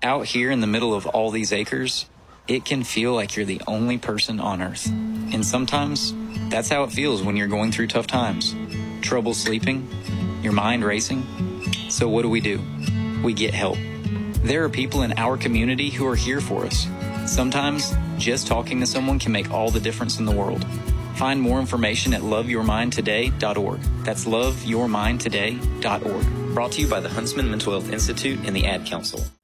Out here in the middle of all these acres, it can feel like you're the only person on earth. And sometimes that's how it feels when you're going through tough times. Trouble sleeping, your mind racing. So what do? We get help. There are people in our community who are here for us. Sometimes just talking to someone can make all the difference in the world. Find more information at loveyourmindtoday.org. That's loveyourmindtoday.org. Brought to you by the Huntsman Mental Health Institute and the Ad Council.